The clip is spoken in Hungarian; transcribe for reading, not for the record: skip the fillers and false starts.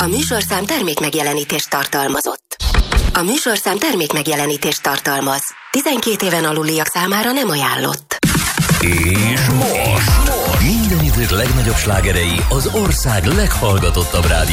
A műsorszám termékmegjelenítést tartalmazott. A műsorszám termékmegjelenítést tartalmaz. 12 éven aluliak számára nem ajánlott. És most minden idők legnagyobb slágerei az ország leghallgatottabb rádió